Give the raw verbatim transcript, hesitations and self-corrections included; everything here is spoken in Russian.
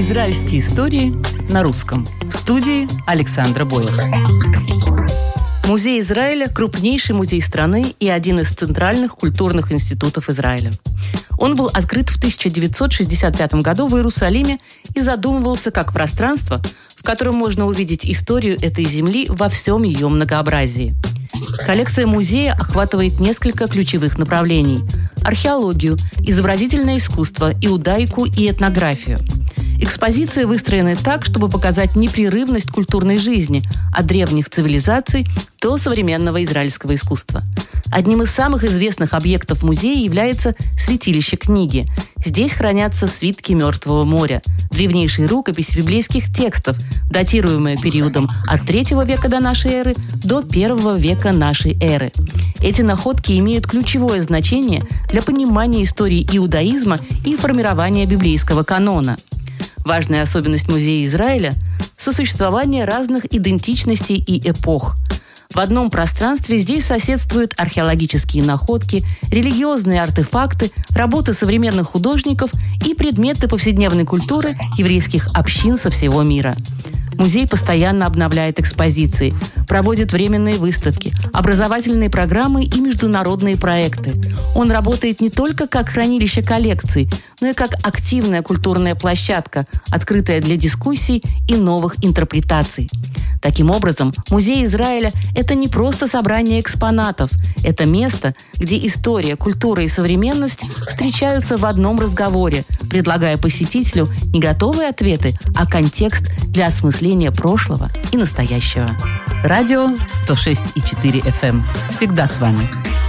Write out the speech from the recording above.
Израильские истории на русском. В студии Александра Бойлер. Музей Израиля – крупнейший музей страны и один из центральных культурных институтов Израиля. Он был открыт в тысяча девятьсот шестьдесят пятом году в Иерусалиме и задумывался как пространство, в котором можно увидеть историю этой земли во всем ее многообразии. Коллекция музея охватывает несколько ключевых направлений – археологию, изобразительное искусство, иудаику и этнографию. Экспозиции выстроены так, чтобы показать непрерывность культурной жизни от древних цивилизаций до современного израильского искусства. Одним из самых известных объектов музея является святилище книги. Здесь хранятся свитки Мертвого моря, древнейшие рукописи библейских текстов, датируемые периодом от третьего века до нашей эры до первого века нашей эры. Эти находки имеют ключевое значение для понимания истории иудаизма и формирования библейского канона. Важная особенность музея Израиля – сосуществование разных идентичностей и эпох. В одном пространстве здесь соседствуют археологические находки, религиозные артефакты, работы современных художников и предметы повседневной культуры еврейских общин со всего мира. Музей постоянно обновляет экспозиции, проводит временные выставки, образовательные программы и международные проекты. Он работает не только как хранилище коллекций, но и как активная культурная площадка, открытая для дискуссий и новых интерпретаций. Таким образом, Музей Израиля – это не просто собрание экспонатов. Это место, где история, культура и современность встречаются в одном разговоре, предлагая посетителю не готовые ответы, а контекст для осмысления прошлого и настоящего. Радио сто шесть и четыре эф эм. Всегда с вами.